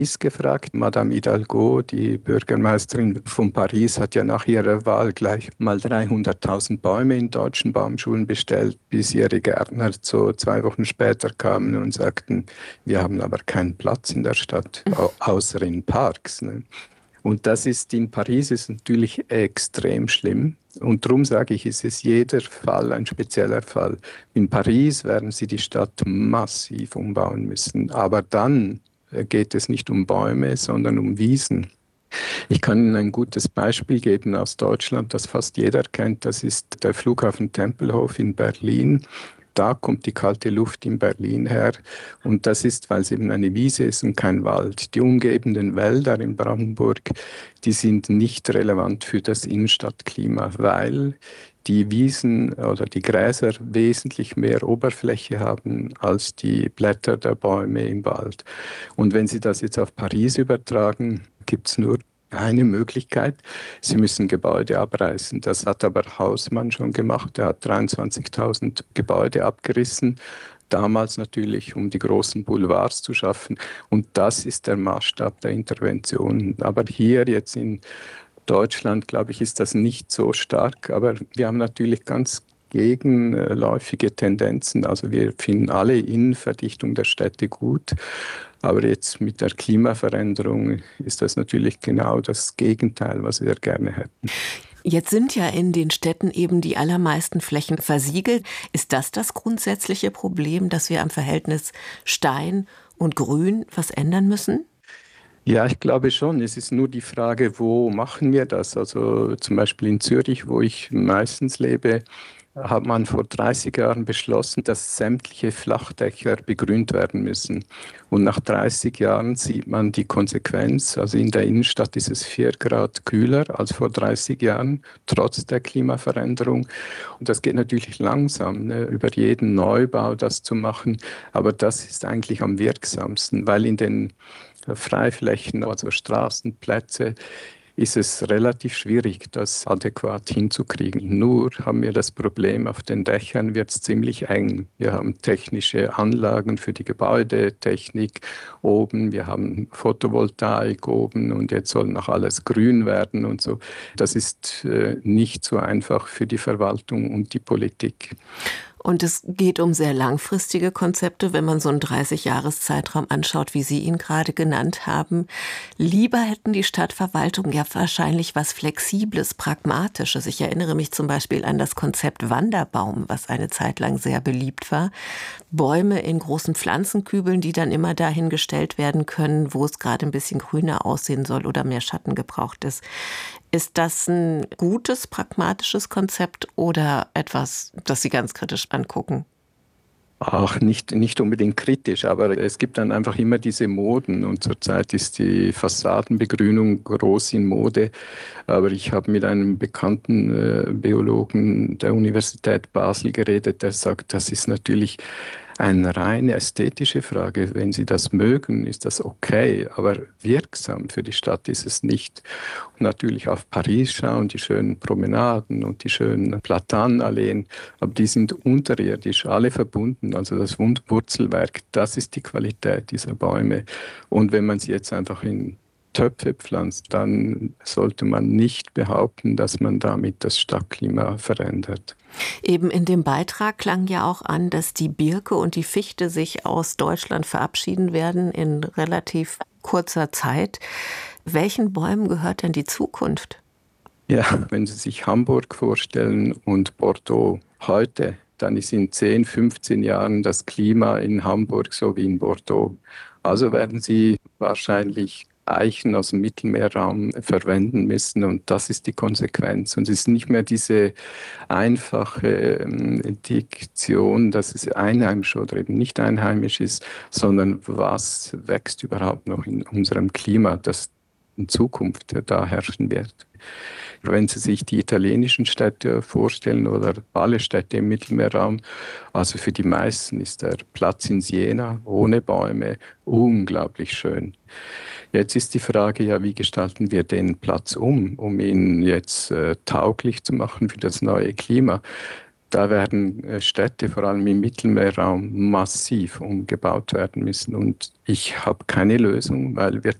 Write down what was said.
Paris gefragt. Madame Hidalgo, die Bürgermeisterin von Paris, hat ja nach ihrer Wahl gleich mal 300.000 Bäume in deutschen Baumschulen bestellt, bis ihre Gärtner so 2 Wochen später kamen und sagten, wir haben aber keinen Platz in der Stadt, außer in Parks. Ne? Und das ist in Paris ist natürlich extrem schlimm. Und darum sage ich, ist es jeder Fall ein spezieller Fall. In Paris werden sie die Stadt massiv umbauen müssen. Aber dann geht es nicht um Bäume, sondern um Wiesen. Ich kann Ihnen ein gutes Beispiel geben aus Deutschland, das fast jeder kennt. Das ist der Flughafen Tempelhof in Berlin. Da kommt die kalte Luft in Berlin her. Und das ist, weil es eben eine Wiese ist und kein Wald. Die umgebenden Wälder in Brandenburg, die sind nicht relevant für das Innenstadtklima, weil die Wiesen oder die Gräser wesentlich mehr Oberfläche haben als die Blätter der Bäume im Wald. Und wenn Sie das jetzt auf Paris übertragen, gibt es nur eine Möglichkeit. Sie müssen Gebäude abreißen. Das hat aber Haussmann schon gemacht. Er hat 23.000 Gebäude abgerissen. Damals natürlich, um die großen Boulevards zu schaffen. Und das ist der Maßstab der Intervention. Aber hier jetzt in Deutschland, glaube ich, ist das nicht so stark. Aber wir haben natürlich ganz gegenläufige Tendenzen. Also wir finden alle Innenverdichtung der Städte gut. Aber jetzt mit der Klimaveränderung ist das natürlich genau das Gegenteil, was wir gerne hätten. Jetzt sind ja in den Städten eben die allermeisten Flächen versiegelt. Ist das grundsätzliche Problem, dass wir am Verhältnis Stein und Grün was ändern müssen? Ja, ich glaube schon. Es ist nur die Frage, wo machen wir das? Also zum Beispiel in Zürich, wo ich meistens lebe, hat man vor 30 Jahren beschlossen, dass sämtliche Flachdächer begrünt werden müssen. Und nach 30 Jahren sieht man die Konsequenz. Also in der Innenstadt ist es 4 Grad kühler als vor 30 Jahren, trotz der Klimaveränderung. Und das geht natürlich langsam, ne, über jeden Neubau das zu machen. Aber das ist eigentlich am wirksamsten, weil in den Freiflächen, also Straßenplätze, ist es relativ schwierig, das adäquat hinzukriegen. Nur haben wir das Problem, auf den Dächern wird es ziemlich eng. Wir haben technische Anlagen für die Gebäudetechnik oben, wir haben Photovoltaik oben und jetzt soll noch alles grün werden und so. Das ist nicht so einfach für die Verwaltung und die Politik. Und es geht um sehr langfristige Konzepte, wenn man so einen 30-Jahres-Zeitraum anschaut, wie Sie ihn gerade genannt haben. Lieber hätten die Stadtverwaltung ja wahrscheinlich was Flexibles, Pragmatisches. Ich erinnere mich zum Beispiel an das Konzept Wanderbaum, was eine Zeit lang sehr beliebt war. Bäume in großen Pflanzenkübeln, die dann immer dahin gestellt werden können, wo es gerade ein bisschen grüner aussehen soll oder mehr Schatten gebraucht ist. Ist das ein gutes, pragmatisches Konzept oder etwas, das Sie ganz kritisch angucken? Ach, nicht unbedingt kritisch, aber es gibt dann einfach immer diese Moden und zurzeit ist die Fassadenbegrünung groß in Mode. Aber ich habe mit einem bekannten Biologen der Universität Basel geredet, der sagt, das ist natürlich eine reine ästhetische Frage. Wenn Sie das mögen, ist das okay, aber wirksam für die Stadt ist es nicht. Und natürlich auf Paris schauen, die schönen Promenaden und die schönen Platanalleen, aber die sind unterirdisch, alle verbunden. Also das Wurzelwerk, das ist die Qualität dieser Bäume. Und wenn man sie jetzt einfach in Töpfe pflanzt, dann sollte man nicht behaupten, dass man damit das Stadtklima verändert. Eben in dem Beitrag klang ja auch an, dass die Birke und die Fichte sich aus Deutschland verabschieden werden in relativ kurzer Zeit. Welchen Bäumen gehört denn die Zukunft? Ja, wenn Sie sich Hamburg vorstellen und Bordeaux heute, dann ist in 10, 15 Jahren das Klima in Hamburg so wie in Bordeaux. Also werden Sie wahrscheinlich Eichen aus dem Mittelmeerraum verwenden müssen und das ist die Konsequenz. Und es ist nicht mehr diese einfache Diktion, dass es einheimisch oder eben nicht einheimisch ist, sondern was wächst überhaupt noch in unserem Klima, das in Zukunft da herrschen wird. Wenn Sie sich die italienischen Städte vorstellen oder alle Städte im Mittelmeerraum, also für die meisten ist der Platz in Siena ohne Bäume unglaublich schön. Jetzt ist die Frage ja, wie gestalten wir den Platz um ihn jetzt tauglich zu machen für das neue Klima? Da werden Städte, vor allem im Mittelmeerraum, massiv umgebaut werden müssen. Und ich habe keine Lösung, weil wir